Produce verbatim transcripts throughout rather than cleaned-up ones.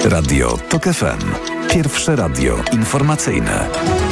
Radio TOK F M. Pierwsze radio informacyjne.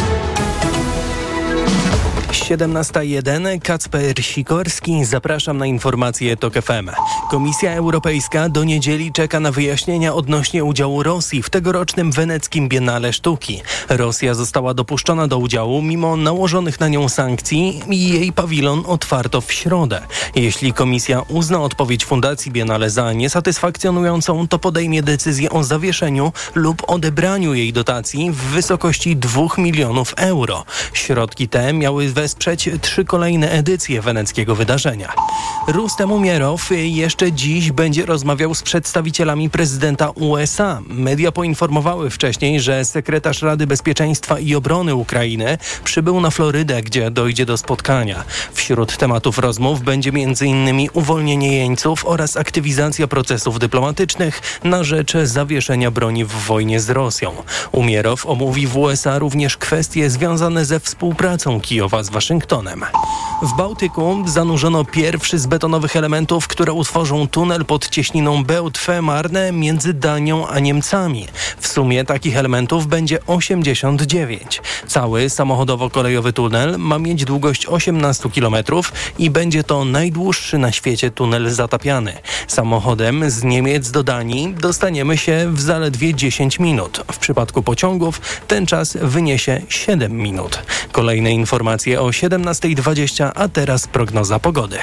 siedemnasta jeden, Kacper Sikorski, zapraszam na informacje TOK F M. Komisja Europejska do niedzieli czeka na wyjaśnienia odnośnie udziału Rosji w tegorocznym weneckim Biennale Sztuki. Rosja została dopuszczona do udziału mimo nałożonych na nią sankcji i jej pawilon otwarto w środę. Jeśli komisja uzna odpowiedź Fundacji Biennale za niesatysfakcjonującą, to podejmie decyzję o zawieszeniu lub odebraniu jej dotacji w wysokości dwóch milionów euro. Środki te miały wesprzeć trzy kolejne edycje weneckiego wydarzenia. Rustem Umierow jeszcze dziś będzie rozmawiał z przedstawicielami prezydenta U S A. Media poinformowały wcześniej, że sekretarz Rady Bezpieczeństwa i Obrony Ukrainy przybył na Florydę, gdzie dojdzie do spotkania. Wśród tematów rozmów będzie między innymi uwolnienie jeńców oraz aktywizacja procesów dyplomatycznych na rzecz zawieszenia broni w wojnie z Rosją. Umierow omówi w U S A również kwestie związane ze współpracą Kijowa z Waszyngtonem. W Bałtyku zanurzono pierwszy z betonowych elementów, które utworzą tunel pod cieśniną Bełt-Femarne między Danią a Niemcami. W sumie takich elementów będzie osiemdziesiąt dziewięć. Cały samochodowo-kolejowy tunel ma mieć długość osiemnaście kilometrów i będzie to najdłuższy na świecie tunel zatapiany. Samochodem z Niemiec do Danii dostaniemy się w zaledwie dziesięć minut. W przypadku pociągów ten czas wyniesie siedem minut. Kolejne informacje o siedemnasta dwadzieścia, a teraz prognoza pogody.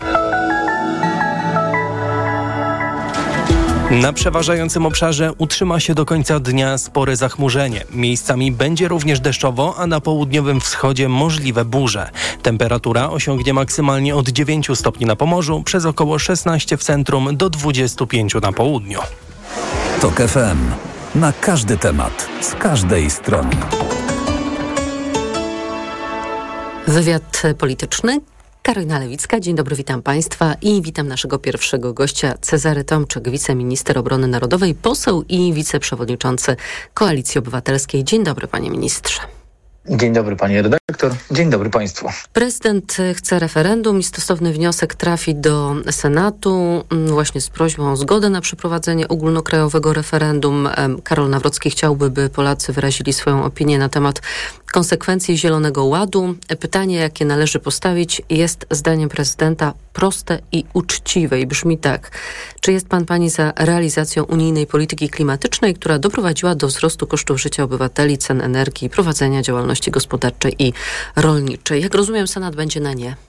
Na przeważającym obszarze utrzyma się do końca dnia spore zachmurzenie. Miejscami będzie również deszczowo, a na południowym wschodzie możliwe burze. Temperatura osiągnie maksymalnie od dziewięciu stopni na Pomorzu, przez około szesnaście w centrum do dwudziestu pięciu na południu. TOK F M. Na każdy temat, z każdej strony. Wywiad polityczny. Karolina Lewicka, dzień dobry, witam Państwa i witam naszego pierwszego gościa, Cezary Tomczyk, wiceminister obrony narodowej, poseł i wiceprzewodniczący Koalicji Obywatelskiej. Dzień dobry, panie ministrze. Dzień dobry, panie redaktor. Dzień dobry państwu. Prezydent chce referendum i stosowny wniosek trafi do Senatu właśnie z prośbą o zgodę na przeprowadzenie ogólnokrajowego referendum. Karol Nawrocki chciałby, by Polacy wyrazili swoją opinię na temat konsekwencji Zielonego Ładu. Pytanie, jakie należy postawić, jest zdaniem prezydenta proste i uczciwe i brzmi tak. Czy jest pan, pani za realizacją unijnej polityki klimatycznej, która doprowadziła do wzrostu kosztów życia obywateli, cen energii i prowadzenia działalności gospodarczej i rolniczej? Jak rozumiem, Senat będzie na nie.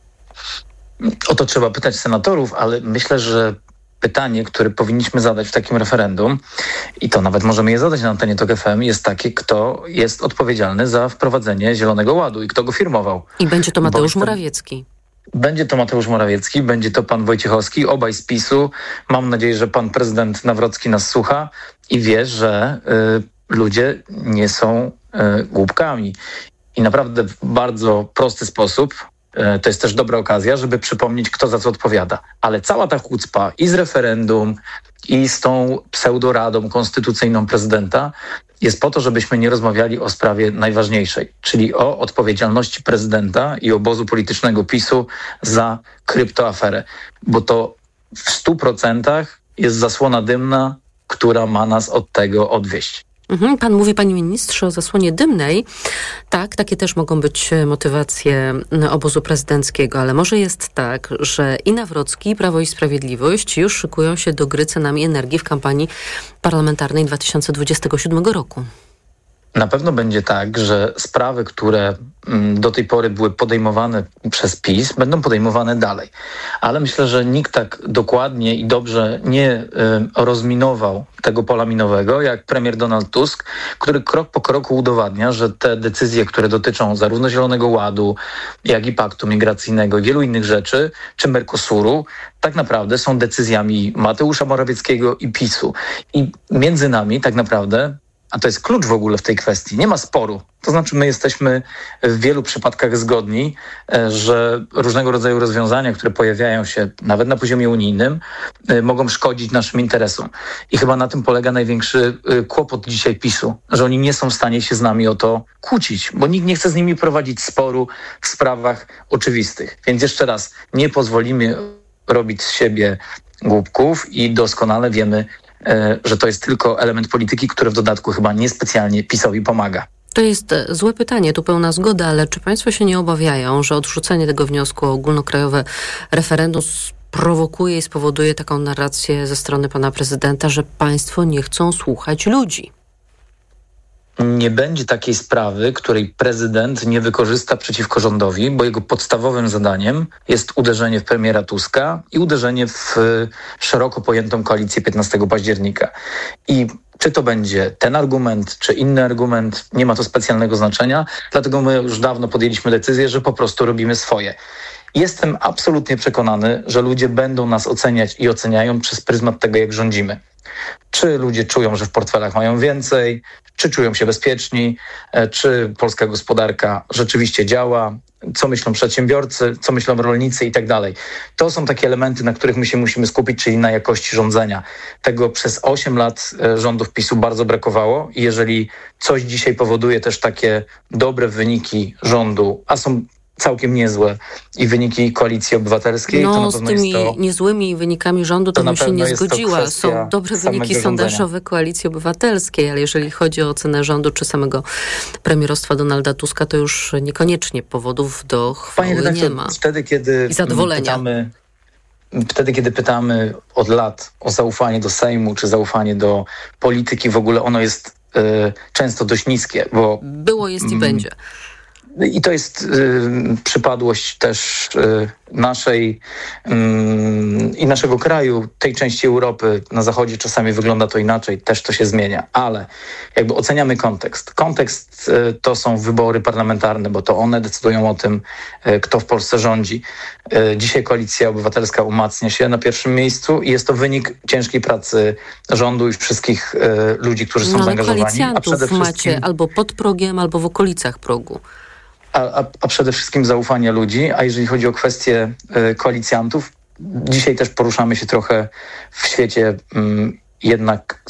O to trzeba pytać senatorów, ale myślę, że pytanie, które powinniśmy zadać w takim referendum, i to nawet możemy je zadać na antenie TOK F M, jest takie, kto jest odpowiedzialny za wprowadzenie Zielonego Ładu i kto go firmował. I będzie to Mateusz Bo Morawiecki. Będzie to Mateusz Morawiecki, będzie to pan Wojciechowski, obaj z PiSu. Mam nadzieję, że pan prezydent Nawrocki nas słucha i wie, że y, ludzie nie są y, głupkami. I naprawdę w bardzo prosty sposób, y, to jest też dobra okazja, żeby przypomnieć, kto za co odpowiada. Ale cała ta chucpa i z referendum, i z tą pseudoradą konstytucyjną prezydenta jest po to, żebyśmy nie rozmawiali o sprawie najważniejszej, czyli o odpowiedzialności prezydenta i obozu politycznego PiSu za kryptoaferę. Bo to w stu procentach jest zasłona dymna, która ma nas od tego odwieść. Mhm, pan mówi, panie ministrze, o zasłonie dymnej. Tak, takie też mogą być motywacje obozu prezydenckiego, ale może jest tak, że i Nawrocki, i Prawo i Sprawiedliwość już szykują się do gry cenami energii w kampanii parlamentarnej dwa tysiące dwudziestego siódmego roku. Na pewno będzie tak, że sprawy, które do tej pory były podejmowane przez PiS, będą podejmowane dalej. Ale myślę, że nikt tak dokładnie i dobrze nie y, rozminował tego pola minowego, jak premier Donald Tusk, który krok po kroku udowadnia, że te decyzje, które dotyczą zarówno Zielonego Ładu, jak i Paktu Migracyjnego i wielu innych rzeczy, czy Mercosuru, tak naprawdę są decyzjami Mateusza Morawieckiego i PiSu. I między nami tak naprawdę, a to jest klucz w ogóle w tej kwestii, nie ma sporu. To znaczy my jesteśmy w wielu przypadkach zgodni, że różnego rodzaju rozwiązania, które pojawiają się nawet na poziomie unijnym, mogą szkodzić naszym interesom. I chyba na tym polega największy kłopot dzisiaj PiSu, że oni nie są w stanie się z nami o to kłócić, bo nikt nie chce z nimi prowadzić sporu w sprawach oczywistych. Więc jeszcze raz, nie pozwolimy robić z siebie głupków i doskonale wiemy, że to jest tylko element polityki, który w dodatku chyba niespecjalnie PiS-owi pomaga. To jest złe pytanie, tu pełna zgoda, ale czy państwo się nie obawiają, że odrzucenie tego wniosku o ogólnokrajowe referendum prowokuje i spowoduje taką narrację ze strony pana prezydenta, że państwo nie chcą słuchać ludzi? Nie będzie takiej sprawy, której prezydent nie wykorzysta przeciwko rządowi, bo jego podstawowym zadaniem jest uderzenie w premiera Tuska i uderzenie w szeroko pojętą koalicję piętnastego października. I czy to będzie ten argument, czy inny argument, nie ma to specjalnego znaczenia, dlatego my już dawno podjęliśmy decyzję, że po prostu robimy swoje. Jestem absolutnie przekonany, że ludzie będą nas oceniać i oceniają przez pryzmat tego, jak rządzimy. Czy ludzie czują, że w portfelach mają więcej, czy czują się bezpieczni, czy polska gospodarka rzeczywiście działa, co myślą przedsiębiorcy, co myślą rolnicy i tak dalej. To są takie elementy, na których my się musimy skupić, czyli na jakości rządzenia. Tego przez osiem lat rządów PiS-u bardzo brakowało i jeżeli coś dzisiaj powoduje też takie dobre wyniki rządu, a są całkiem niezłe i wyniki Koalicji Obywatelskiej, no, to na pewno z tymi jest to, niezłymi wynikami rządu to, to bym się nie zgodziła. Są dobre wyniki sondażowe Koalicji Obywatelskiej, ale jeżeli chodzi o ocenę rządu czy samego premierostwa Donalda Tuska, to już niekoniecznie powodów do chwały Panie redaktor, nie ma. Wtedy, kiedy I zadowolenia. Pytamy, wtedy, kiedy pytamy od lat o zaufanie do Sejmu czy zaufanie do polityki, w ogóle ono jest y, często dość niskie, bo było, jest i mm, będzie. I to jest y, przypadłość też y, naszej y, i naszego kraju, tej części Europy. Na zachodzie czasami wygląda to inaczej, też to się zmienia, ale jakby oceniamy kontekst. Kontekst y, to są wybory parlamentarne, bo to one decydują o tym, y, kto w Polsce rządzi. Y, dzisiaj Koalicja Obywatelska umacnia się na pierwszym miejscu i jest to wynik ciężkiej pracy rządu i wszystkich y, ludzi, którzy są no, ale zaangażowani. koalicjantów A przede wszystkim macie albo pod progiem, albo w okolicach progu. A, a, a przede wszystkim zaufanie ludzi, a jeżeli chodzi o kwestie y, koalicjantów, dzisiaj też poruszamy się trochę w świecie y, jednak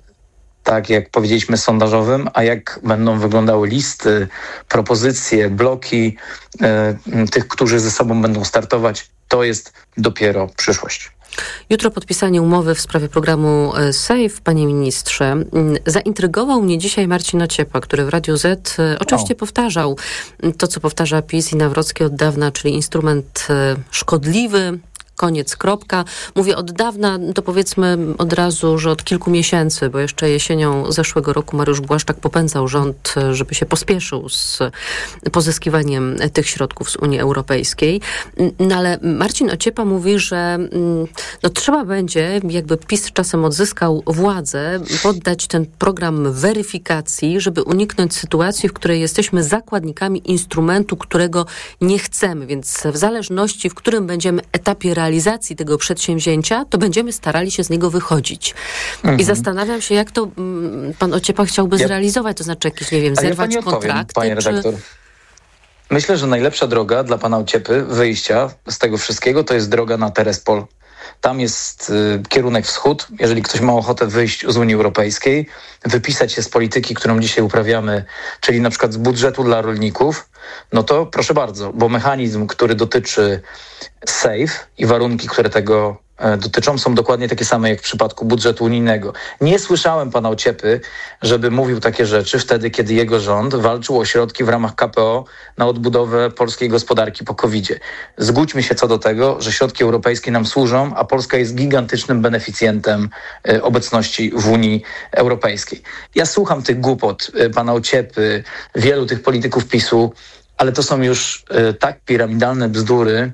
tak jak powiedzieliśmy sondażowym, a jak będą wyglądały listy, propozycje, bloki y, tych, którzy ze sobą będą startować, to jest dopiero przyszłość. Jutro podpisanie umowy w sprawie programu SAFE, panie ministrze. Zaintrygował mnie dzisiaj Marcin Ociepa, który w Radiu Z oczywiście o. powtarzał to, co powtarza PiS i Nawrocki od dawna, czyli instrument szkodliwy, koniec, kropka. Mówię od dawna, to powiedzmy od razu, że od kilku miesięcy, bo jeszcze jesienią zeszłego roku Mariusz Błaszczak popędzał rząd, żeby się pospieszył z pozyskiwaniem tych środków z Unii Europejskiej. No ale Marcin Ociepa mówi, że no, trzeba będzie, jakby PiS czasem odzyskał władzę, poddać ten program weryfikacji, żeby uniknąć sytuacji, w której jesteśmy zakładnikami instrumentu, którego nie chcemy. Więc w zależności, w którym będziemy etapie realizacji realizacji tego przedsięwzięcia, to będziemy starali się z niego wychodzić. Mhm. I zastanawiam się, jak to m, pan Ociepa chciałby ja... zrealizować, to znaczy jakieś, nie wiem, zerwać ja kontrakty? Panie redaktor. Czy... Myślę, że najlepsza droga dla pana Ociepy wyjścia z tego wszystkiego to jest droga na Terespol. Tam jest y, kierunek wschód. Jeżeli ktoś ma ochotę wyjść z Unii Europejskiej, wypisać się z polityki, którą dzisiaj uprawiamy, czyli na przykład z budżetu dla rolników, no to proszę bardzo, bo mechanizm, który dotyczy SAFE i warunki, które tego e, dotyczą, są dokładnie takie same jak w przypadku budżetu unijnego. Nie słyszałem pana Ociepy, żeby mówił takie rzeczy wtedy, kiedy jego rząd walczył o środki w ramach K P O na odbudowę polskiej gospodarki po kowidzie. Zgódźmy się co do tego, że środki europejskie nam służą, a Polska jest gigantycznym beneficjentem e, obecności w Unii Europejskiej. Ja słucham tych głupot e, pana Ociepy, wielu tych polityków PiSu, ale to są już e, tak piramidalne bzdury,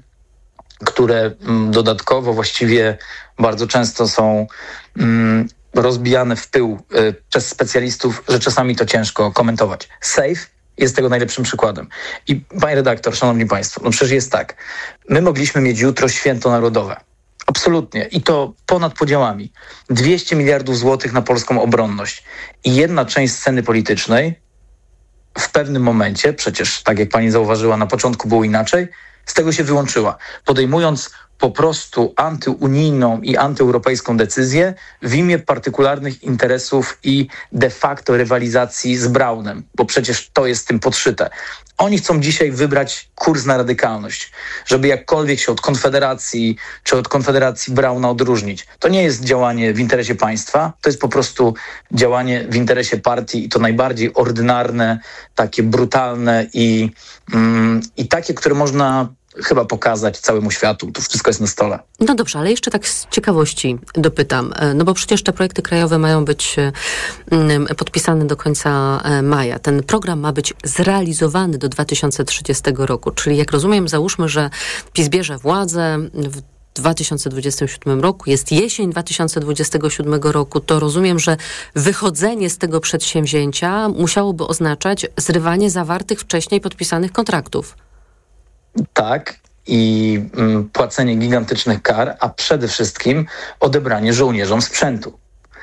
które m, dodatkowo właściwie bardzo często są m, rozbijane w pył y, przez specjalistów, że czasami to ciężko komentować. SAFE jest tego najlepszym przykładem. I panie redaktor, szanowni państwo, no przecież jest tak. My mogliśmy mieć jutro święto narodowe. Absolutnie. I to ponad podziałami. dwieście miliardów złotych na polską obronność. I jedna część sceny politycznej w pewnym momencie, przecież tak jak pani zauważyła, na początku było inaczej, z tego się wyłączyła, podejmując po prostu antyunijną i antyeuropejską decyzję w imię partykularnych interesów i de facto rywalizacji z Braunem, bo przecież to jest tym podszyte. Oni chcą dzisiaj wybrać kurs na radykalność, żeby jakkolwiek się od Konfederacji czy od Konfederacji Brauna odróżnić. To nie jest działanie w interesie państwa, to jest po prostu działanie w interesie partii i to najbardziej ordynarne, takie brutalne i, mm, i takie, które można chyba pokazać całemu światu. To wszystko jest na stole. No dobrze, ale jeszcze tak z ciekawości dopytam, no bo przecież te projekty krajowe mają być podpisane do końca maja. Ten program ma być zrealizowany do dwa tysiące trzydziestego roku, czyli jak rozumiem, załóżmy, że PiS bierze władzę w dwa tysiące dwudziestym siódmym roku, jest jesień dwa tysiące dwudziestego siódmego roku, to rozumiem, że wychodzenie z tego przedsięwzięcia musiałoby oznaczać zrywanie zawartych wcześniej podpisanych kontraktów. Tak, i mm, płacenie gigantycznych kar, a przede wszystkim odebranie żołnierzom sprzętu.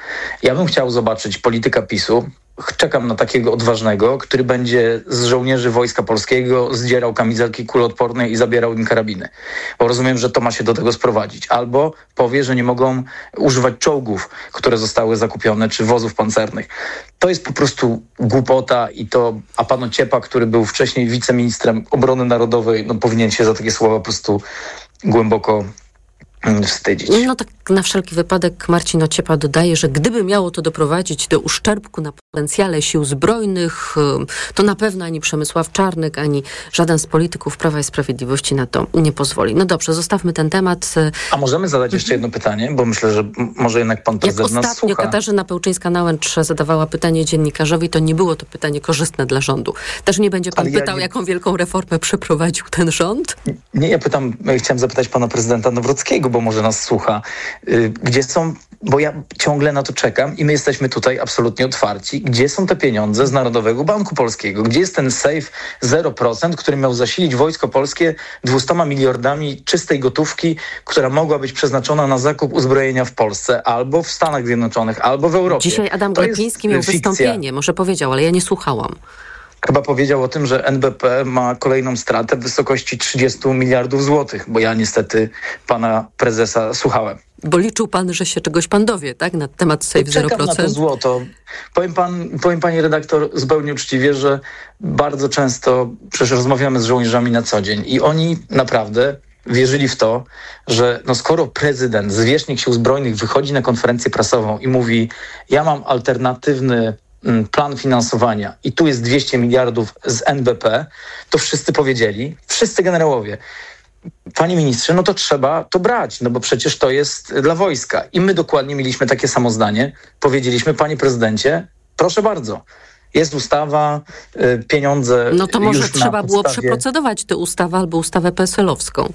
Ja bym chciał zobaczyć polityka PiSu. Czekam na takiego odważnego, który będzie z żołnierzy Wojska Polskiego zdzierał kamizelki kuloodporne i zabierał im karabiny. Bo rozumiem, że to ma się do tego sprowadzić. Albo powie, że nie mogą używać czołgów, które zostały zakupione, czy wozów pancernych. To jest po prostu głupota i to, a pan Ociepa, który był wcześniej wiceministrem obrony narodowej, no powinien się za takie słowa po prostu głęboko wstydzić. No tak na wszelki wypadek Marcin Ociepa dodaje, że gdyby miało to doprowadzić do uszczerbku na potencjale sił zbrojnych, to na pewno ani Przemysław Czarnek, ani żaden z polityków Prawa i Sprawiedliwości na to nie pozwoli. No dobrze, zostawmy ten temat. A możemy zadać jeszcze jedno pytanie, bo myślę, że może jednak pan prezydent nas słucha. Jak ostatnio Katarzyna Pełczyńska-Nałęcz zadawała pytanie dziennikarzowi, to nie było to pytanie korzystne dla rządu. Też nie będzie pan Ale pytał, ja nie... jaką wielką reformę przeprowadził ten rząd? Nie, ja pytam, chciałem zapytać pana prezydenta Nawrockiego, bo może nas słucha. Gdzie są, bo ja ciągle na to czekam i my jesteśmy tutaj absolutnie otwarci. Gdzie są te pieniądze z Narodowego Banku Polskiego? Gdzie jest ten safe zero procent, który miał zasilić Wojsko Polskie dwustoma miliardami czystej gotówki, która mogła być przeznaczona na zakup uzbrojenia w Polsce, albo w Stanach Zjednoczonych, albo w Europie? Dzisiaj Adam Glapiński miał fikcja. Wystąpienie, może powiedział, ale ja nie słuchałam. Chyba powiedział o tym, że N B P ma kolejną stratę w wysokości trzydziestu miliardów złotych, bo ja niestety pana prezesa słuchałem. Bo liczył pan, że się czegoś pan dowie, tak? Na temat safe zero procent? Czekam na to złoto. Powiem, pan, powiem pani redaktor zupełnie uczciwie, że bardzo często przecież rozmawiamy z żołnierzami na co dzień i oni naprawdę wierzyli w to, że no skoro prezydent, zwierzchnik sił zbrojnych wychodzi na konferencję prasową i mówi, ja mam alternatywny plan finansowania i tu jest dwieście miliardów z N B P, to wszyscy powiedzieli, wszyscy generałowie, panie ministrze, no to trzeba to brać, no bo przecież to jest dla wojska. I my dokładnie mieliśmy takie samo zdanie. Powiedzieliśmy, panie prezydencie, proszę bardzo, jest ustawa, y, pieniądze. No to może już trzeba było podstawie... przeprocedować tę ustawę albo ustawę P S L-owską.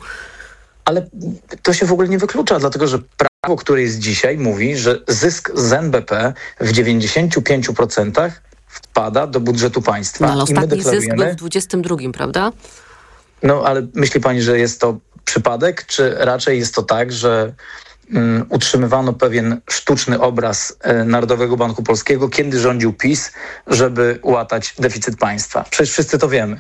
Ale to się w ogóle nie wyklucza, dlatego że prawo, które jest dzisiaj, mówi, że zysk z N B P w dziewięćdziesięciu pięciu procentach wpada do budżetu państwa. No ale I my ostatni deklarujemy... zysk był w dwudziestym drugim, prawda? No, ale myśli pani, że jest to przypadek, czy raczej jest to tak, że um, utrzymywano pewien sztuczny obraz e, Narodowego Banku Polskiego, kiedy rządził PiS, żeby łatać deficyt państwa? Przecież wszyscy to wiemy.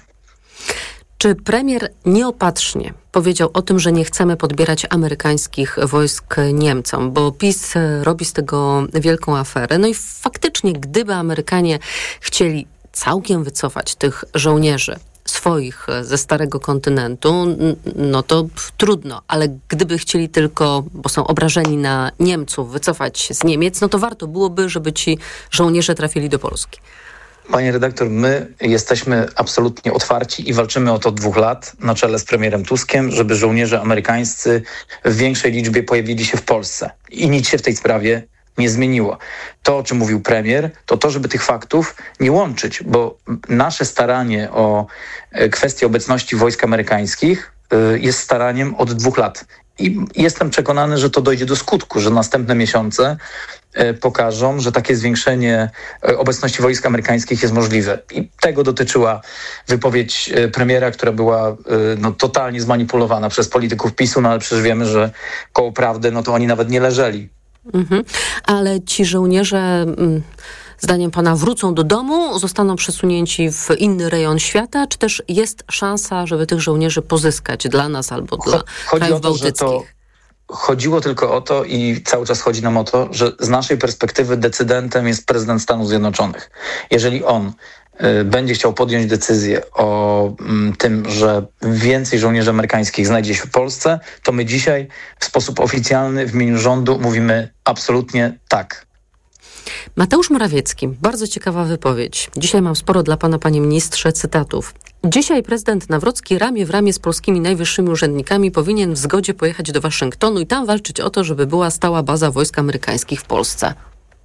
Czy premier nieopatrznie powiedział o tym, że nie chcemy podbierać amerykańskich wojsk Niemcom, bo PiS robi z tego wielką aferę. No i faktycznie, gdyby Amerykanie chcieli całkiem wycofać tych żołnierzy swoich ze starego kontynentu, no to trudno, ale gdyby chcieli tylko, bo są obrażeni na Niemców, wycofać się z Niemiec, no to warto byłoby, żeby ci żołnierze trafili do Polski. Panie redaktor, my jesteśmy absolutnie otwarci i walczymy o to od dwóch lat na czele z premierem Tuskiem, żeby żołnierze amerykańscy w większej liczbie pojawili się w Polsce. I nic się w tej sprawie nie zmieniło. To, o czym mówił premier, to to, żeby tych faktów nie łączyć, bo nasze staranie o kwestię obecności wojsk amerykańskich jest staraniem od dwóch lat. I jestem przekonany, że to dojdzie do skutku, że następne miesiące pokażą, że takie zwiększenie obecności wojsk amerykańskich jest możliwe. I tego dotyczyła wypowiedź premiera, która była no, totalnie zmanipulowana przez polityków PiSu, no ale przecież wiemy, że koło prawdy, no to oni nawet nie leżeli. Mhm. Ale ci żołnierze mm, Zdaniem pana wrócą do domu, zostaną przesunięci w inny rejon świata, czy też jest szansa, żeby tych żołnierzy pozyskać dla nas albo dla Chodzi krajów o to, że to bałtyckich? chodziło tylko o to i cały czas chodzi nam o to, że z naszej perspektywy decydentem jest prezydent Stanów Zjednoczonych. Jeżeli on y, będzie chciał podjąć decyzję o y, tym, że więcej żołnierzy amerykańskich znajdzie się w Polsce, to my dzisiaj w sposób oficjalny w imieniu rządu mówimy absolutnie tak. Mateusz Morawiecki, bardzo ciekawa wypowiedź. Dzisiaj mam sporo dla pana, panie ministrze, cytatów. Dzisiaj prezydent Nawrocki ramię w ramię z polskimi najwyższymi urzędnikami powinien w zgodzie pojechać do Waszyngtonu i tam walczyć o to, żeby była stała baza wojsk amerykańskich w Polsce.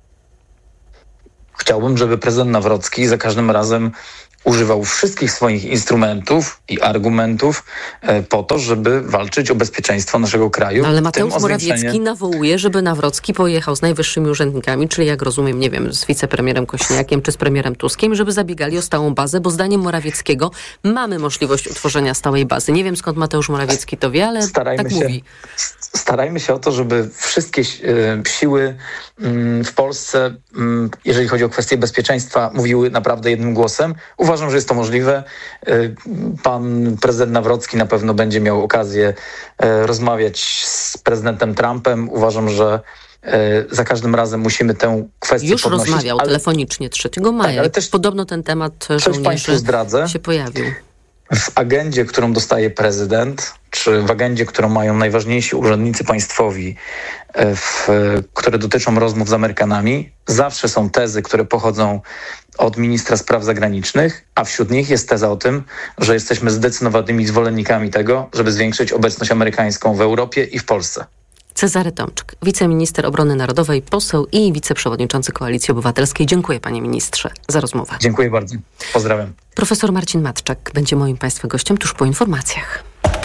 Chciałbym, żeby prezydent Nawrocki za każdym razem używał wszystkich swoich instrumentów i argumentów e, po to, żeby walczyć o bezpieczeństwo naszego kraju. No, ale w tym Mateusz o Morawiecki zwiększenie... nawołuje, żeby Nawrocki pojechał z najwyższymi urzędnikami, czyli jak rozumiem, nie wiem, z wicepremierem Kośniakiem czy z premierem Tuskiem, żeby zabiegali o stałą bazę, bo zdaniem Morawieckiego mamy możliwość utworzenia stałej bazy. Nie wiem, skąd Mateusz Morawiecki to wie, ale starajmy tak się, mówi. Starajmy się o to, żeby wszystkie y, siły y, w Polsce, y, jeżeli chodzi o kwestie bezpieczeństwa, mówiły naprawdę jednym głosem. Uważam, że jest to możliwe. Y, pan prezydent Nawrocki na pewno będzie miał okazję y, rozmawiać z prezydentem Trumpem. Uważam, że y, za każdym razem musimy tę kwestię Już podnosić. rozmawiał ale, telefonicznie trzeciego maja. Tak, ale też Podobno ten temat coś państwu żołnierzy zdradzę. się pojawił. W agendzie, którą dostaje prezydent, czy w agendzie, którą mają najważniejsi urzędnicy państwowi, w, które dotyczą rozmów z Amerykanami, zawsze są tezy, które pochodzą od ministra spraw zagranicznych, a wśród nich jest teza o tym, że jesteśmy zdecydowanymi zwolennikami tego, żeby zwiększyć obecność amerykańską w Europie i w Polsce. Cezary Tomczyk, wiceminister obrony narodowej, poseł i wiceprzewodniczący Koalicji Obywatelskiej. Dziękuję, panie ministrze, za rozmowę. Dziękuję bardzo. Pozdrawiam. Profesor Marcin Matczak będzie moim państwa gościem tuż po informacjach.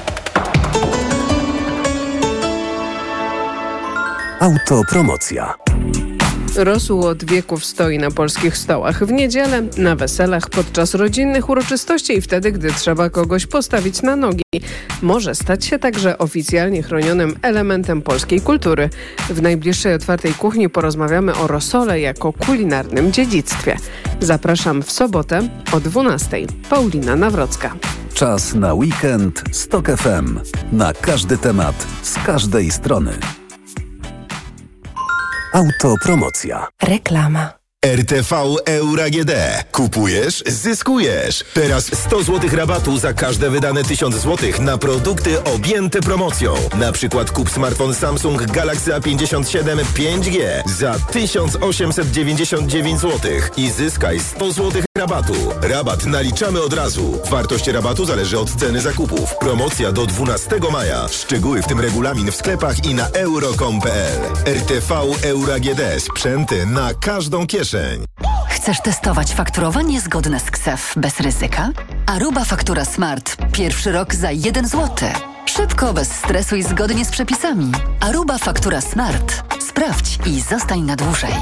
Autopromocja. Rosół od wieków stoi na polskich stołach. W niedzielę, na weselach, podczas rodzinnych uroczystości i wtedy, gdy trzeba kogoś postawić na nogi. Może stać się także oficjalnie chronionym elementem polskiej kultury. W najbliższej otwartej kuchni porozmawiamy o rosole jako kulinarnym dziedzictwie. Zapraszam w sobotę o dwunastej. Paulina Nawrocka. Czas na weekend z Tok F M. Na każdy temat, z każdej strony. Autopromocja. Reklama. R T V Euro A G D. Kupujesz, zyskujesz. Teraz sto złotych rabatu za każde wydane tysiąc złotych na produkty objęte promocją. Na przykład kup smartfon Samsung Galaxy A pięćdziesiąt siedem pięć G za tysiąc osiemset dziewięćdziesiąt dziewięć złotych i zyskaj sto złotych rabatu. Rabat naliczamy od razu. Wartość rabatu zależy od ceny zakupów. Promocja do dwunastego maja. Szczegóły, w tym regulamin, w sklepach i na euro kropka com kropka p l. R T V Euro A G D. Sprzęty na każdą kieszeń. Chcesz testować fakturowanie zgodne z K S E F bez ryzyka? Aruba Faktura Smart. Pierwszy rok za jeden złoty. Szybko, bez stresu i zgodnie z przepisami. Aruba Faktura Smart. Sprawdź i zostań na dłużej.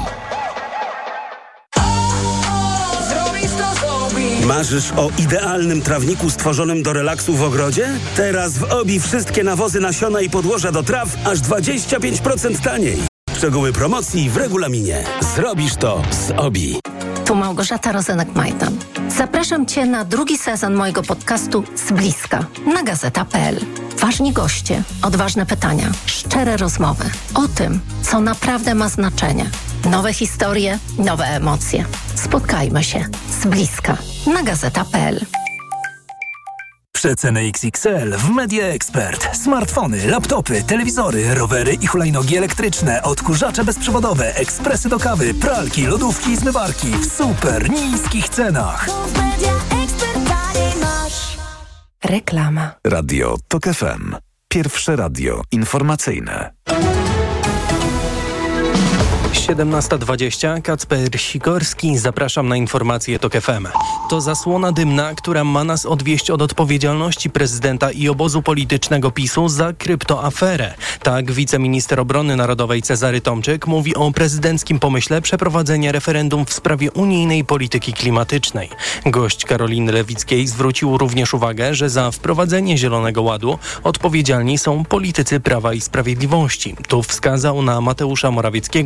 Marzysz o idealnym trawniku stworzonym do relaksu w ogrodzie? Teraz w Obi wszystkie nawozy, nasiona i podłoża do traw aż dwadzieścia pięć procent taniej. Szczegóły promocji w regulaminie. Zrobisz to z Obi. Tu Małgorzata Rozenek-Majdan. Zapraszam Cię na drugi sezon mojego podcastu Z bliska na gazeta kropka p l. Ważni goście, odważne pytania, szczere rozmowy o tym, co naprawdę ma znaczenie. Nowe historie, nowe emocje. Spotkajmy się z bliska na gazeta kropka p l. Przeceny X X L w Media Expert. Smartfony, laptopy, telewizory, rowery i hulajnogi elektryczne, odkurzacze bezprzewodowe, ekspresy do kawy, pralki, lodówki i zmywarki w super niskich cenach. Reklama. Radio Tok F M. Pierwsze radio informacyjne. siedemnasta dwadzieścia, Kacper Sikorski, zapraszam na informacje Tok F M. To zasłona dymna, która ma nas odwieść od odpowiedzialności prezydenta i obozu politycznego PiSu za kryptoaferę. Tak wiceminister obrony narodowej Cezary Tomczyk mówi o prezydenckim pomyśle przeprowadzenia referendum w sprawie unijnej polityki klimatycznej. Gość Karoliny Lewickiej zwrócił również uwagę, że za wprowadzenie Zielonego Ładu odpowiedzialni są politycy Prawa i Sprawiedliwości. Tu wskazał na Mateusza Morawieckiego i Jan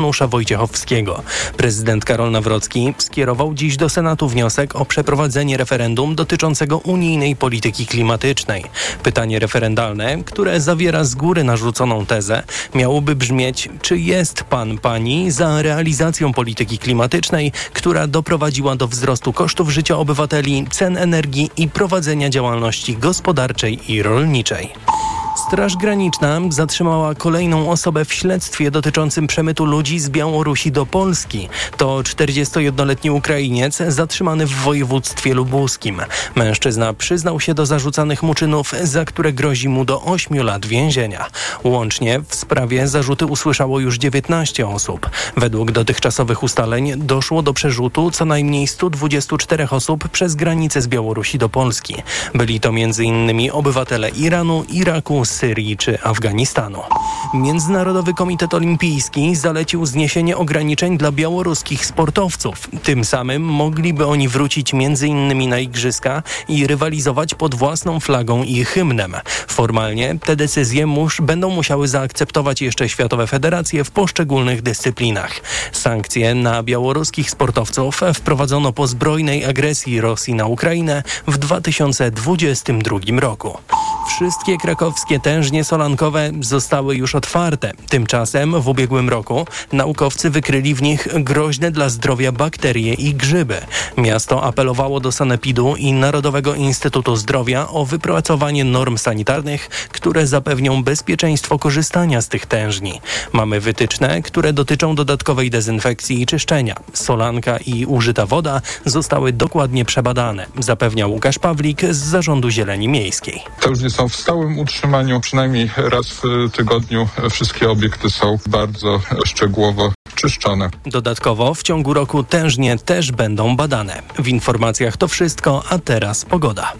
Janusza Wojciechowskiego. Prezydent Karol Nawrocki skierował dziś do Senatu wniosek o przeprowadzenie referendum dotyczącego unijnej polityki klimatycznej. Pytanie referendalne, które zawiera z góry narzuconą tezę, miałoby brzmieć, czy jest pan, pani za realizacją polityki klimatycznej, która doprowadziła do wzrostu kosztów życia obywateli, cen energii i prowadzenia działalności gospodarczej i rolniczej. Straż Graniczna zatrzymała kolejną osobę w śledztwie dotyczącym przemytu ludzi z Białorusi do Polski. To czterdziestojednoletni Ukrainiec zatrzymany w województwie lubuskim. Mężczyzna przyznał się do zarzucanych mu czynów, za które grozi mu do ośmiu lat więzienia. Łącznie w sprawie zarzuty usłyszało już dziewiętnaście osób. Według dotychczasowych ustaleń doszło do przerzutu co najmniej stu dwudziestu czterech osób przez granicę z Białorusi do Polski. Byli to między innymi obywatele Iranu, Iraku, Syrii czy Afganistanu. Międzynarodowy Komitet Olimpijski zalecił zniesienie ograniczeń dla białoruskich sportowców. Tym samym mogliby oni wrócić między innymi na igrzyska i rywalizować pod własną flagą i hymnem. Formalnie te decyzje mus, będą musiały zaakceptować jeszcze światowe federacje w poszczególnych dyscyplinach. Sankcje na białoruskich sportowców wprowadzono po zbrojnej agresji Rosji na Ukrainę w dwa tysiące dwudziestym drugim roku. Wszystkie krakowskie tężnie solankowe zostały już otwarte. Tymczasem w ubiegłym roku naukowcy wykryli w nich groźne dla zdrowia bakterie i grzyby. Miasto apelowało do Sanepidu i Narodowego Instytutu Zdrowia o wypracowanie norm sanitarnych, które zapewnią bezpieczeństwo korzystania z tych tężni. Mamy wytyczne, które dotyczą dodatkowej dezynfekcji i czyszczenia. Solanka i użyta woda zostały dokładnie przebadane, zapewniał Łukasz Pawlik z Zarządu Zieleni Miejskiej. Tężnie są w stałym utrzymaniu, przynajmniej raz w tygodniu wszystkie obiekty są bardzo szczegółowo czyszczone. Dodatkowo w ciągu roku tężnie też będą badane. W informacjach to wszystko, a teraz pogoda.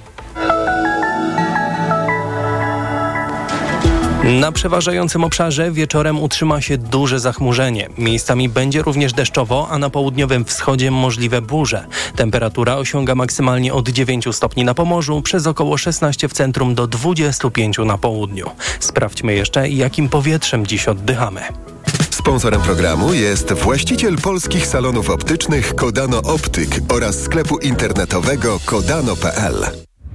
Na przeważającym obszarze wieczorem utrzyma się duże zachmurzenie. Miejscami będzie również deszczowo, a na południowym wschodzie możliwe burze. Temperatura osiąga maksymalnie od dziewięciu stopni na Pomorzu, przez około szesnaście w centrum do dwudziestu pięciu na południu. Sprawdźmy jeszcze, jakim powietrzem dziś oddychamy. Sponsorem programu jest właściciel polskich salonów optycznych Kodano Optyk oraz sklepu internetowego kodano kropka p l.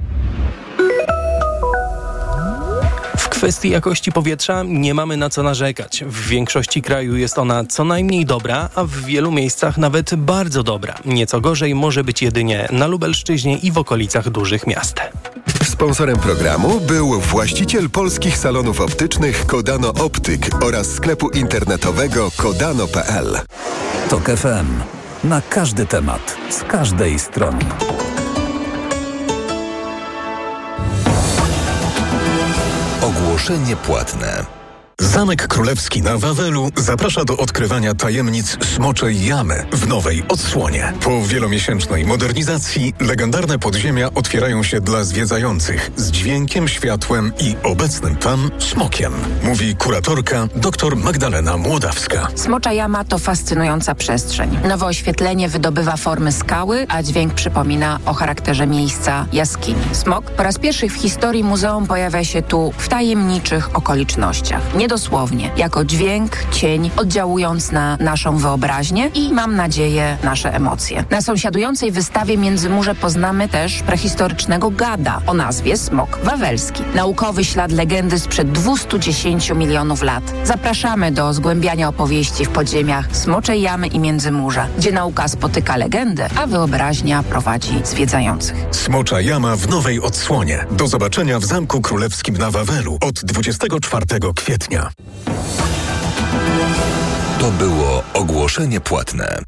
W kwestii jakości powietrza nie mamy na co narzekać. W większości kraju jest ona co najmniej dobra, a w wielu miejscach nawet bardzo dobra. Nieco gorzej może być jedynie na Lubelszczyźnie i w okolicach dużych miast. Sponsorem programu był właściciel polskich salonów optycznych Kodano Optyk oraz sklepu internetowego kodano kropka p l. Tok F M. Na każdy temat, z każdej strony. Ogłoszenie płatne. Zamek Królewski na Wawelu zaprasza do odkrywania tajemnic Smoczej Jamy w nowej odsłonie. Po wielomiesięcznej modernizacji legendarne podziemia otwierają się dla zwiedzających z dźwiękiem, światłem i obecnym tam smokiem. Mówi kuratorka dr Magdalena Młodawska. Smocza Jama to fascynująca przestrzeń. Nowe oświetlenie wydobywa formy skały, a dźwięk przypomina o charakterze miejsca jaskini. Smok po raz pierwszy w historii muzeum pojawia się tu w tajemniczych okolicznościach. Nie dosłownie, jako dźwięk, cień, oddziałując na naszą wyobraźnię i, mam nadzieję, nasze emocje. Na sąsiadującej wystawie Międzymurze poznamy też prehistorycznego gada o nazwie smok wawelski. Naukowy ślad legendy sprzed dwustu dziesięciu milionów lat. Zapraszamy do zgłębiania opowieści w podziemiach Smoczej Jamy i Międzymurza, gdzie nauka spotyka legendę, a wyobraźnia prowadzi zwiedzających. Smocza Jama w nowej odsłonie. Do zobaczenia w Zamku Królewskim na Wawelu od dwudziestego czwartego kwietnia. To było ogłoszenie płatne.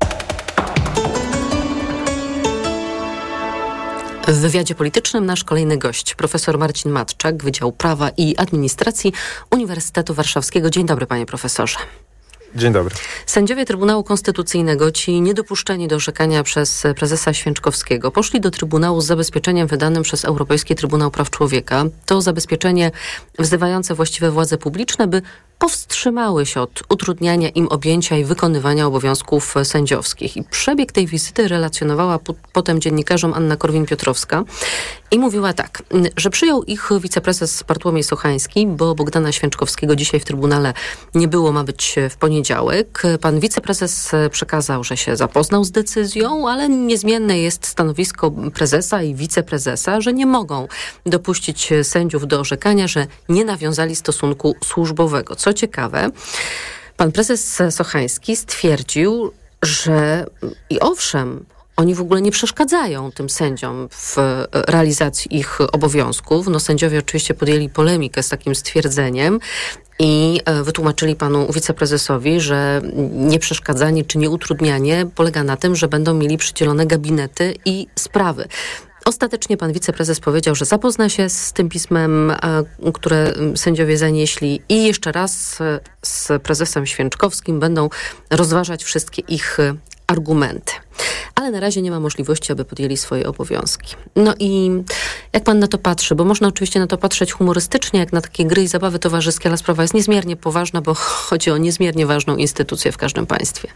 W wywiadzie politycznym nasz kolejny gość, profesor Marcin Matczak, Wydział Prawa i Administracji Uniwersytetu Warszawskiego. Dzień dobry, panie profesorze. Dzień dobry. Sędziowie Trybunału Konstytucyjnego, ci niedopuszczeni do orzekania przez prezesa Święczkowskiego, poszli do Trybunału z zabezpieczeniem wydanym przez Europejski Trybunał Praw Człowieka. To zabezpieczenie wzywające właściwe władze publiczne, by powstrzymały się od utrudniania im objęcia i wykonywania obowiązków sędziowskich. I przebieg tej wizyty relacjonowała po, potem dziennikarzom Anna Korwin-Piotrowska i mówiła tak, że przyjął ich wiceprezes Bartłomiej Sochański, bo Bogdana Święczkowskiego dzisiaj w Trybunale nie było, ma być w poniedziałek. Pan wiceprezes przekazał, że się zapoznał z decyzją, ale niezmienne jest stanowisko prezesa i wiceprezesa, że nie mogą dopuścić sędziów do orzekania, że nie nawiązali stosunku służbowego. Co ciekawe, pan prezes Sochański stwierdził, że i owszem, oni w ogóle nie przeszkadzają tym sędziom w realizacji ich obowiązków. No sędziowie oczywiście podjęli polemikę z takim stwierdzeniem i wytłumaczyli panu wiceprezesowi, że nieprzeszkadzanie czy nieutrudnianie polega na tym, że będą mieli przydzielone gabinety i sprawy. Ostatecznie pan wiceprezes powiedział, że zapozna się z tym pismem, które sędziowie zanieśli i jeszcze raz z prezesem Święczkowskim będą rozważać wszystkie ich argumenty. Ale na razie nie ma możliwości, aby podjęli swoje obowiązki. No i jak pan na to patrzy? Bo można oczywiście na to patrzeć humorystycznie, jak na takie gry i zabawy towarzyskie, ale sprawa jest niezmiernie poważna, bo chodzi o niezmiernie ważną instytucję w każdym państwie.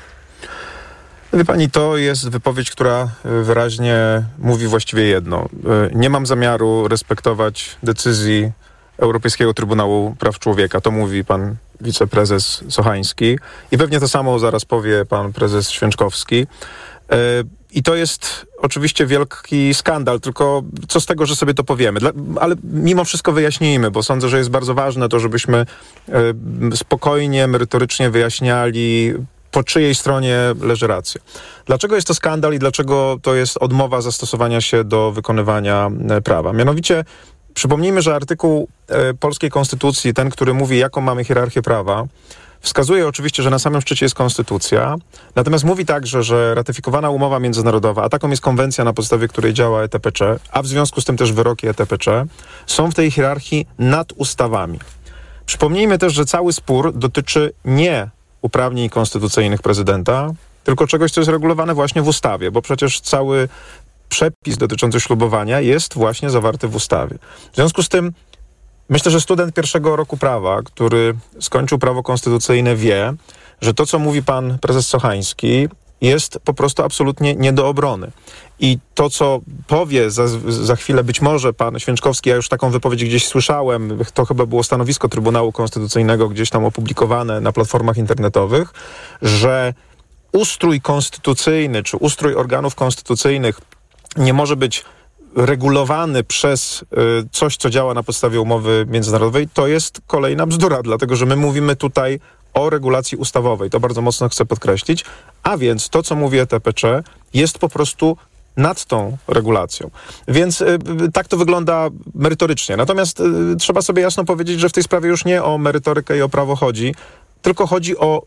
Wie pani, to jest wypowiedź, która wyraźnie mówi właściwie jedno. Nie mam zamiaru respektować decyzji Europejskiego Trybunału Praw Człowieka. To mówi pan wiceprezes Sochański i pewnie to samo zaraz powie pan prezes Święczkowski. I to jest oczywiście wielki skandal, tylko co z tego, że sobie to powiemy. Dla, ale mimo wszystko wyjaśnijmy, bo sądzę, że jest bardzo ważne to, żebyśmy spokojnie, merytorycznie wyjaśniali, po czyjej stronie leży racja. Dlaczego jest to skandal i dlaczego to jest odmowa zastosowania się do wykonywania prawa? Mianowicie przypomnijmy, że artykuł e, polskiej konstytucji, ten, który mówi, jaką mamy hierarchię prawa, wskazuje oczywiście, że na samym szczycie jest konstytucja, natomiast mówi także, że ratyfikowana umowa międzynarodowa, a taką jest konwencja, na podstawie której działa E T P C, a w związku z tym też wyroki E T P C, są w tej hierarchii nad ustawami. Przypomnijmy też, że cały spór dotyczy nie uprawnień konstytucyjnych prezydenta, tylko czegoś, co jest regulowane właśnie w ustawie, bo przecież cały przepis dotyczący ślubowania jest właśnie zawarty w ustawie. W związku z tym myślę, że student pierwszego roku prawa, który skończył prawo konstytucyjne, wie, że to, co mówi pan prezes Sochański, jest po prostu absolutnie nie do obrony. I to, co powie za, za chwilę być może pan Święczkowski, ja już taką wypowiedź gdzieś słyszałem, to chyba było stanowisko Trybunału Konstytucyjnego gdzieś tam opublikowane na platformach internetowych, że ustrój konstytucyjny, czy ustrój organów konstytucyjnych nie może być regulowany przez y, coś, co działa na podstawie umowy międzynarodowej, to jest kolejna bzdura, dlatego że my mówimy tutaj o regulacji ustawowej. To bardzo mocno chcę podkreślić. A więc to, co mówi E T P C, jest po prostu nad tą regulacją. Więc y, tak to wygląda merytorycznie. Natomiast y, trzeba sobie jasno powiedzieć, że w tej sprawie już nie o merytorykę i o prawo chodzi, tylko chodzi o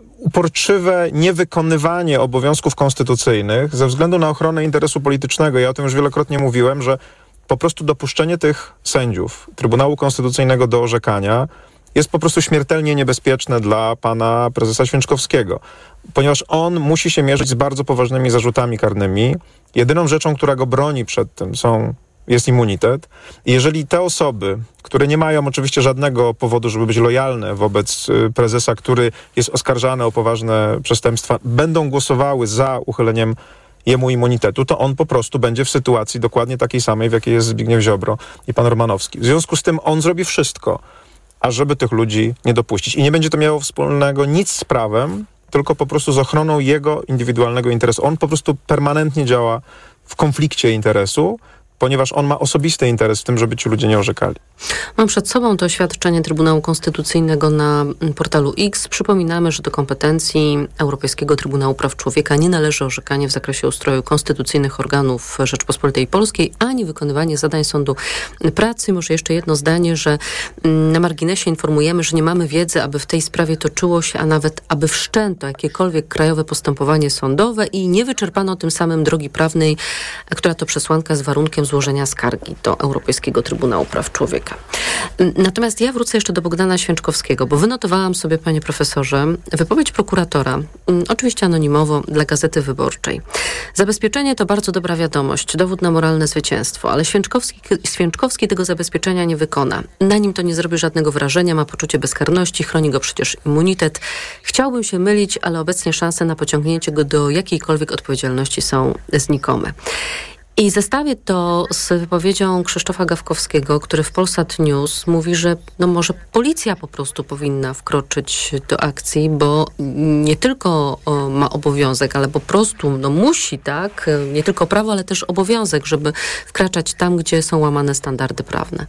uporczywe niewykonywanie obowiązków konstytucyjnych ze względu na ochronę interesu politycznego. Ja o tym już wielokrotnie mówiłem, że po prostu dopuszczenie tych sędziów Trybunału Konstytucyjnego do orzekania jest po prostu śmiertelnie niebezpieczne dla pana prezesa Święczkowskiego, ponieważ on musi się mierzyć z bardzo poważnymi zarzutami karnymi. Jedyną rzeczą, która go broni przed tym są jest immunitet. I jeżeli te osoby, które nie mają oczywiście żadnego powodu, żeby być lojalne wobec prezesa, który jest oskarżany o poważne przestępstwa, będą głosowały za uchyleniem jemu immunitetu, to on po prostu będzie w sytuacji dokładnie takiej samej, w jakiej jest Zbigniew Ziobro i pan Romanowski. W związku z tym on zrobi wszystko, ażeby tych ludzi nie dopuścić. I nie będzie to miało wspólnego nic z prawem, tylko po prostu z ochroną jego indywidualnego interesu. On po prostu permanentnie działa w konflikcie interesu, ponieważ on ma osobisty interes w tym, żeby ci ludzie nie orzekali. Mam przed sobą to oświadczenie Trybunału Konstytucyjnego na portalu X. Przypominamy, że do kompetencji Europejskiego Trybunału Praw Człowieka nie należy orzekanie w zakresie ustroju konstytucyjnych organów Rzeczpospolitej Polskiej, ani wykonywanie zadań sądu pracy. Może jeszcze jedno zdanie, że na marginesie informujemy, że nie mamy wiedzy, aby w tej sprawie toczyło się, a nawet aby wszczęto jakiekolwiek krajowe postępowanie sądowe i nie wyczerpano tym samym drogi prawnej, która to przesłanka z warunkiem złożenia skargi do Europejskiego Trybunału Praw Człowieka. Natomiast ja wrócę jeszcze do Bogdana Święczkowskiego, bo wynotowałam sobie, panie profesorze, wypowiedź prokuratora, oczywiście anonimowo, dla Gazety Wyborczej. Zabezpieczenie to bardzo dobra wiadomość, dowód na moralne zwycięstwo, ale Święczkowski, Święczkowski tego zabezpieczenia nie wykona. Na nim to nie zrobi żadnego wrażenia, ma poczucie bezkarności, chroni go przecież immunitet. Chciałbym się mylić, ale obecnie szanse na pociągnięcie go do jakiejkolwiek odpowiedzialności są znikome. I zestawię to z wypowiedzią Krzysztofa Gawkowskiego, który w Polsat News mówi, że no może policja po prostu powinna wkroczyć do akcji, bo nie tylko o, ma obowiązek, ale po prostu no musi, tak? Nie tylko prawo, ale też obowiązek, żeby wkraczać tam, gdzie są łamane standardy prawne.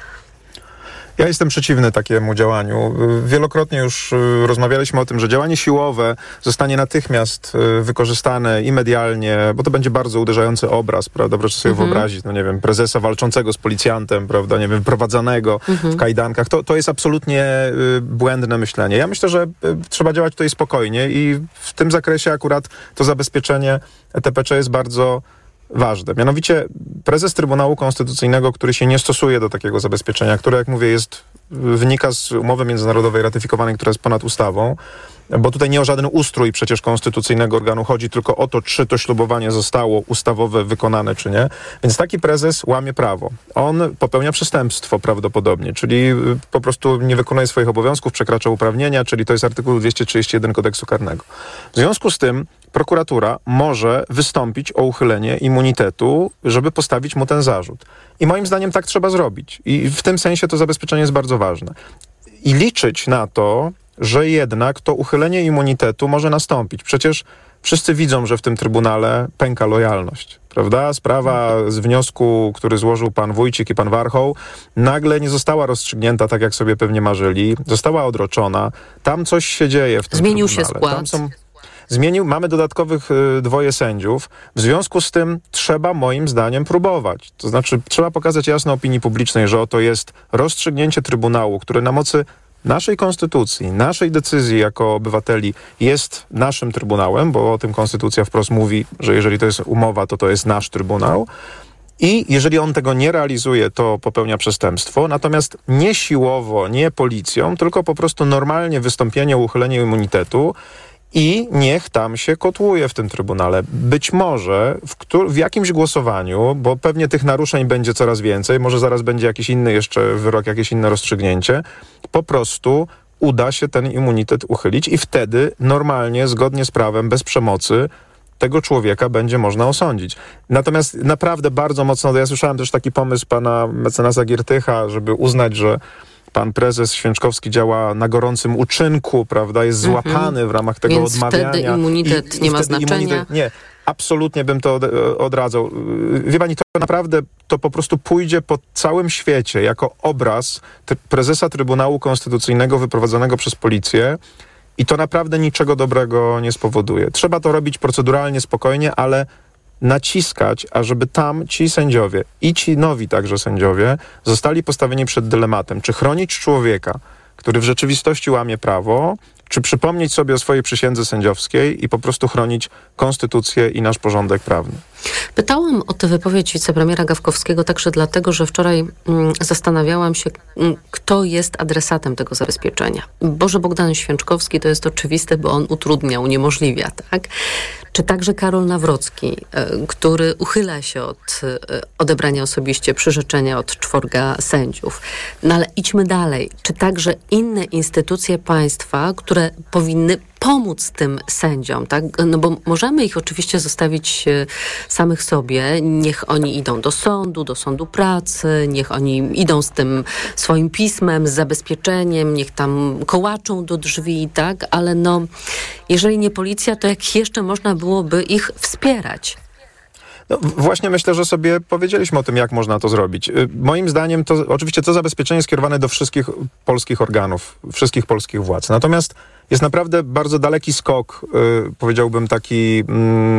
Ja jestem przeciwny takiemu działaniu. Wielokrotnie już rozmawialiśmy o tym, że działanie siłowe zostanie natychmiast wykorzystane i medialnie, bo to będzie bardzo uderzający obraz, prawda? Proszę sobie mhm. wyobrazić, no nie wiem, prezesa walczącego z policjantem, prawda, nie wiem, prowadzonego mhm. w kajdankach. To, to jest absolutnie błędne myślenie. Ja myślę, że trzeba działać tutaj spokojnie i w tym zakresie akurat to zabezpieczenie E T P C jest bardzo ważne. Mianowicie prezes Trybunału Konstytucyjnego, który się nie stosuje do takiego zabezpieczenia, które, jak mówię, jest, wynika z umowy międzynarodowej ratyfikowanej, która jest ponad ustawą, bo tutaj nie o żaden ustrój przecież konstytucyjnego organu chodzi, tylko o to, czy to ślubowanie zostało ustawowe wykonane, czy nie. Więc taki prezes łamie prawo. On popełnia przestępstwo prawdopodobnie, czyli po prostu nie wykonuje swoich obowiązków, przekracza uprawnienia, czyli to jest artykuł dwieście trzydzieści jeden Kodeksu Karnego. W związku z tym prokuratura może wystąpić o uchylenie immunitetu, żeby postawić mu ten zarzut. I moim zdaniem tak trzeba zrobić. I w tym sensie to zabezpieczenie jest bardzo ważne. I liczyć na to, że jednak to uchylenie immunitetu może nastąpić. Przecież wszyscy widzą, że w tym Trybunale pęka lojalność, prawda? Sprawa z wniosku, który złożył pan Wójcik i pan Warchoł, nagle nie została rozstrzygnięta tak, jak sobie pewnie marzyli. Została odroczona. Tam coś się dzieje w tym Zmienił Trybunale. się skład. Tam są... Zmienił, mamy dodatkowych y, dwoje sędziów. W związku z tym trzeba moim zdaniem próbować. To znaczy trzeba pokazać jasno opinii publicznej, że oto jest rozstrzygnięcie Trybunału, które na mocy naszej konstytucji, naszej decyzji jako obywateli jest naszym Trybunałem, bo o tym konstytucja wprost mówi, że jeżeli to jest umowa, to to jest nasz Trybunał. I jeżeli on tego nie realizuje, to popełnia przestępstwo. Natomiast nie siłowo, nie policją, tylko po prostu normalnie wystąpienie o uchylenie immunitetu i niech tam się kotłuje w tym Trybunale. Być może w, któr- w jakimś głosowaniu, bo pewnie tych naruszeń będzie coraz więcej, może zaraz będzie jakiś inny jeszcze wyrok, jakieś inne rozstrzygnięcie, po prostu uda się ten immunitet uchylić i wtedy normalnie, zgodnie z prawem, bez przemocy, tego człowieka będzie można osądzić. Natomiast naprawdę bardzo mocno, ja słyszałem też taki pomysł pana mecenasa Giertycha, żeby uznać, że pan prezes Święczkowski działa na gorącym uczynku, prawda, jest złapany mm-hmm. w ramach tego Więc odmawiania. wtedy immunitet i, nie i ma znaczenia. Immunitet, nie, absolutnie bym to od, odradzał. Wie pani, to naprawdę to po prostu pójdzie po całym świecie jako obraz t- prezesa Trybunału Konstytucyjnego wyprowadzonego przez policję i to naprawdę niczego dobrego nie spowoduje. Trzeba to robić proceduralnie, spokojnie, ale naciskać, ażeby tam ci sędziowie i ci nowi także sędziowie zostali postawieni przed dylematem, czy chronić człowieka, który w rzeczywistości łamie prawo, czy przypomnieć sobie o swojej przysiędze sędziowskiej i po prostu chronić konstytucję i nasz porządek prawny. Pytałam o tę wypowiedź wicepremiera Gawkowskiego także dlatego, że wczoraj mm, zastanawiałam się, mm, kto jest adresatem tego zabezpieczenia. Boże, Bogdan Święczkowski to jest oczywiste, bo on utrudnia, uniemożliwia, tak? Czy także Karol Nawrocki, y, który uchyla się od y, odebrania osobiście przyrzeczenia od czworga sędziów. No ale idźmy dalej. Czy także inne instytucje państwa, które powinny pomóc tym sędziom, tak? No bo możemy ich oczywiście zostawić samych sobie, niech oni idą do sądu, do sądu pracy, niech oni idą z tym swoim pismem, z zabezpieczeniem, niech tam kołaczą do drzwi, tak? Ale no, jeżeli nie policja, to jak jeszcze można byłoby ich wspierać? No, właśnie myślę, że sobie powiedzieliśmy o tym, jak można to zrobić. Moim zdaniem to oczywiście to zabezpieczenie jest skierowane do wszystkich polskich organów, wszystkich polskich władz. Natomiast jest naprawdę bardzo daleki skok, yy, powiedziałbym taki yy,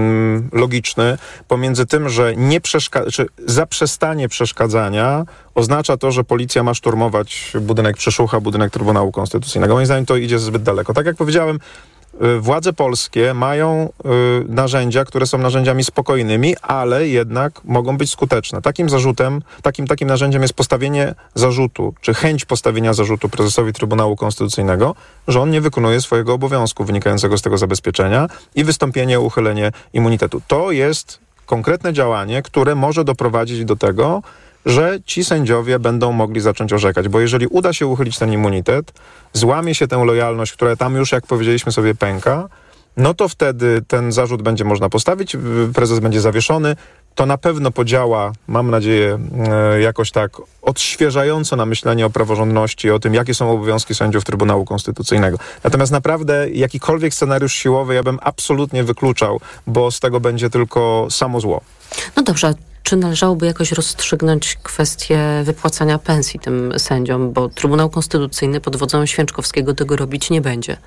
logiczny, pomiędzy tym, że nie przeszka- czy zaprzestanie przeszkadzania oznacza to, że policja ma szturmować budynek Przeszucha, budynek Trybunału Konstytucyjnego. Moim zdaniem to idzie zbyt daleko. Tak jak powiedziałem, władze polskie mają y, narzędzia, które są narzędziami spokojnymi, ale jednak mogą być skuteczne. Takim zarzutem, takim, takim narzędziem jest postawienie zarzutu, czy chęć postawienia zarzutu prezesowi Trybunału Konstytucyjnego, że on nie wykonuje swojego obowiązku wynikającego z tego zabezpieczenia i wystąpienie o uchylenie immunitetu. To jest konkretne działanie, które może doprowadzić do tego, że ci sędziowie będą mogli zacząć orzekać, bo jeżeli uda się uchylić ten immunitet, złamie się tę lojalność, która tam już, jak powiedzieliśmy sobie, pęka, no to wtedy ten zarzut będzie można postawić, prezes będzie zawieszony, to na pewno podziała, mam nadzieję, jakoś tak odświeżająco na myślenie o praworządności, o tym, jakie są obowiązki sędziów Trybunału Konstytucyjnego. Natomiast naprawdę jakikolwiek scenariusz siłowy ja bym absolutnie wykluczał, bo z tego będzie tylko samo zło. No dobrze, czy należałoby jakoś rozstrzygnąć kwestię wypłacania pensji tym sędziom, bo Trybunał Konstytucyjny pod wodzą Święczkowskiego tego robić nie będzie?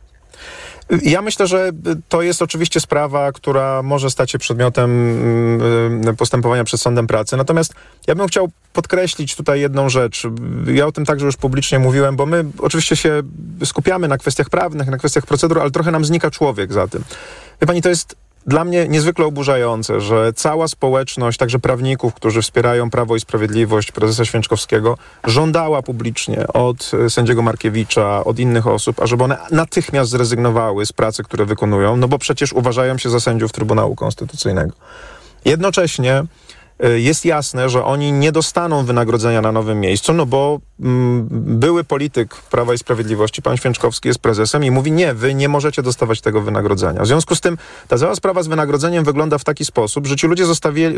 Ja myślę, że to jest oczywiście sprawa, która może stać się przedmiotem postępowania przed Sądem Pracy. Natomiast ja bym chciał podkreślić tutaj jedną rzecz. Ja o tym także już publicznie mówiłem, bo my oczywiście się skupiamy na kwestiach prawnych, na kwestiach procedur, ale trochę nam znika człowiek za tym. Wie pani, to jest dla mnie niezwykle oburzające, że cała społeczność, także prawników, którzy wspierają Prawo i Sprawiedliwość prezesa Święczkowskiego, żądała publicznie od sędziego Markiewicza, od innych osób, ażeby one natychmiast zrezygnowały z pracy, które wykonują, no bo przecież uważają się za sędziów Trybunału Konstytucyjnego. Jednocześnie jest jasne, że oni nie dostaną wynagrodzenia na nowym miejscu, no bo mm, były polityk Prawa i Sprawiedliwości, pan Święczkowski jest prezesem i mówi, nie, wy nie możecie dostawać tego wynagrodzenia. W związku z tym ta cała sprawa z wynagrodzeniem wygląda w taki sposób, że ci ludzie zostawili,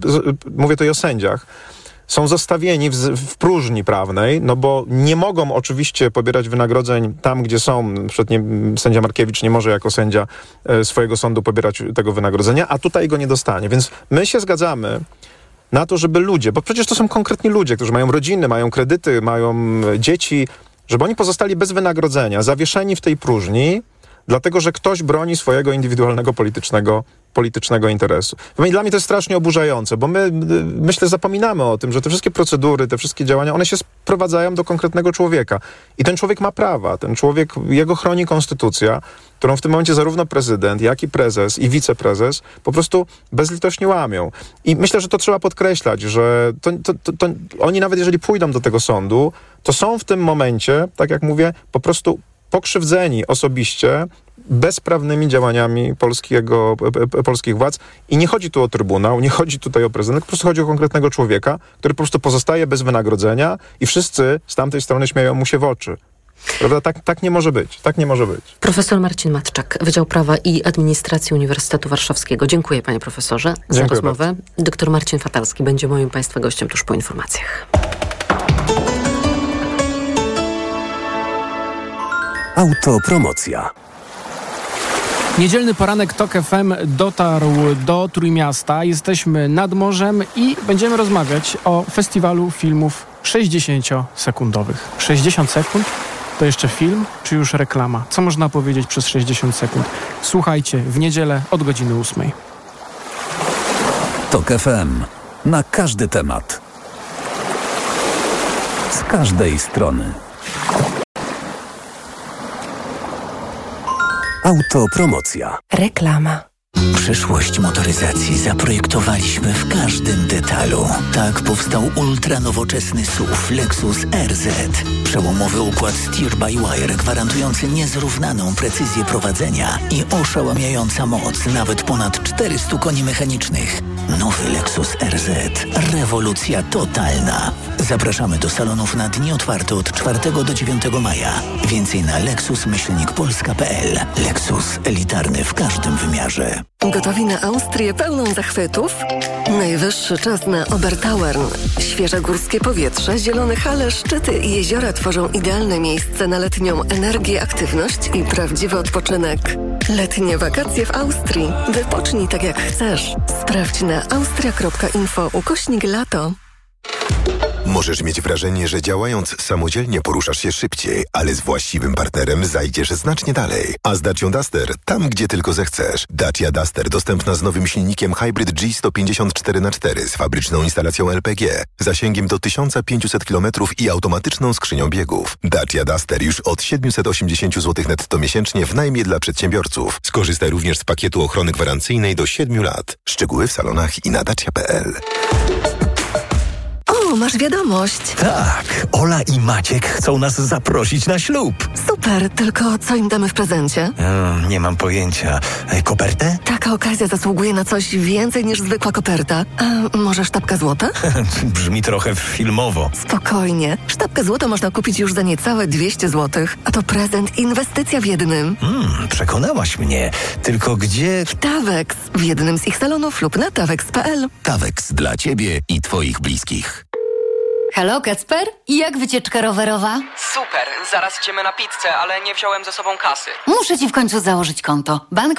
mówię tutaj o sędziach, są zostawieni w, w próżni prawnej, no bo nie mogą oczywiście pobierać wynagrodzeń tam, gdzie są. Przed nie, sędzia Markiewicz nie może jako sędzia e, swojego sądu pobierać tego wynagrodzenia, a tutaj go nie dostanie. Więc my się zgadzamy na to, żeby ludzie, bo przecież to są konkretni ludzie, którzy mają rodziny, mają kredyty, mają dzieci, żeby oni pozostali bez wynagrodzenia, zawieszeni w tej próżni, dlatego że ktoś broni swojego indywidualnego politycznego politycznego interesu. Dla mnie to jest strasznie oburzające, bo my, myślę, zapominamy o tym, że te wszystkie procedury, te wszystkie działania, one się sprowadzają do konkretnego człowieka. I ten człowiek ma prawa. Ten człowiek, jego chroni konstytucja, którą w tym momencie zarówno prezydent, jak i prezes i wiceprezes po prostu bezlitośnie łamią. I myślę, że to trzeba podkreślać, że to, to, to, to oni nawet jeżeli pójdą do tego sądu, to są w tym momencie, tak jak mówię, po prostu pokrzywdzeni osobiście bezprawnymi działaniami polskiego, polskich władz. I nie chodzi tu o Trybunał, nie chodzi tutaj o prezydenta, po prostu chodzi o konkretnego człowieka, który po prostu pozostaje bez wynagrodzenia i wszyscy z tamtej strony śmieją mu się w oczy. Prawda? Tak, tak nie może być. Tak nie może być. Profesor Marcin Matczak, Wydział Prawa i Administracji Uniwersytetu Warszawskiego. Dziękuję, panie profesorze, za Dziękuję rozmowę. bardzo. Doktor Marcin Fatalski będzie moim państwa gościem tuż po informacjach. Autopromocja. Niedzielny poranek TOK F M dotarł do Trójmiasta. Jesteśmy nad morzem i będziemy rozmawiać o festiwalu filmów sześćdziesięciosekundowych. sześćdziesiąt sekund to jeszcze film, czy już reklama? Co można powiedzieć przez sześćdziesiąt sekund? Słuchajcie w niedzielę od godziny ósmej. TOK F M. Na każdy temat. Z każdej strony. Autopromocja. Reklama. Przyszłość motoryzacji zaprojektowaliśmy w każdym detalu. Tak powstał ultranowoczesny S U V Lexus R Z. Przełomowy układ steer-by-wire gwarantujący niezrównaną precyzję prowadzenia i oszałamiająca moc nawet ponad czterystu koni mechanicznych. Nowy Lexus R Z. Rewolucja totalna. Zapraszamy do salonów na dni otwarte od czwartego do dziewiątego maja. Więcej na lexus myślnik polska kropka p l. Lexus elitarny w każdym wymiarze. Gotowi na Austrię pełną zachwytów? Najwyższy czas na Obertauern. Świeże górskie powietrze, zielone hale, szczyty i jeziora tworzą idealne miejsce na letnią energię, aktywność i prawdziwy odpoczynek. Letnie wakacje w Austrii. Wypocznij tak jak chcesz. Sprawdź na austria kropka info ukośnik lato. Możesz mieć wrażenie, że działając samodzielnie poruszasz się szybciej, ale z właściwym partnerem zajdziesz znacznie dalej. A z Dacią Duster tam, gdzie tylko zechcesz. Dacia Duster dostępna z nowym silnikiem Hybrid G sto pięćdziesiąt cztery na cztery z fabryczną instalacją L P G, zasięgiem do tysiąc pięćset kilometrów i automatyczną skrzynią biegów. Dacia Duster już od siedemset osiemdziesiąt złotych netto miesięcznie w najmie dla przedsiębiorców. Skorzystaj również z pakietu ochrony gwarancyjnej do siedmiu lat. Szczegóły w salonach i na dacia kropka p l. O, masz wiadomość. Tak, Ola i Maciek chcą nas zaprosić na ślub. Super, tylko co im damy w prezencie? Hmm, nie mam pojęcia. E, kopertę? Taka okazja zasługuje na coś więcej niż zwykła koperta. A może sztabka złota? Brzmi trochę filmowo. Spokojnie. Sztabkę złota można kupić już za niecałe dwieście złotych. A to prezent, inwestycja w jednym. Hmm, przekonałaś mnie. Tylko gdzie... W Tawex. W jednym z ich salonów lub na tawex kropka p l. Tawex dla Ciebie i Twoich bliskich. Halo, Kacper? I jak wycieczka rowerowa? Super, zaraz idziemy na pizzę, ale nie wziąłem ze sobą kasy. Muszę ci w końcu założyć konto. Bank